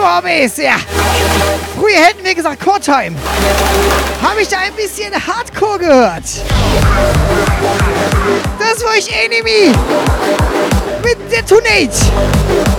Vorbase, ja. Früher hätten wir gesagt Core-Time. Habe ich da ein bisschen Hardcore gehört. Das war ich Enemy mit Detonate.